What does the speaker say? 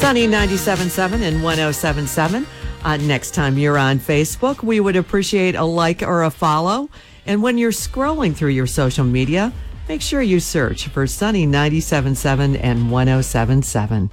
Sunny 97.7 and 107.7. Next time you're on Facebook, we would appreciate a like or a follow. And when you're scrolling through your social media, make sure you search for Sunny 97.7 and 107.7.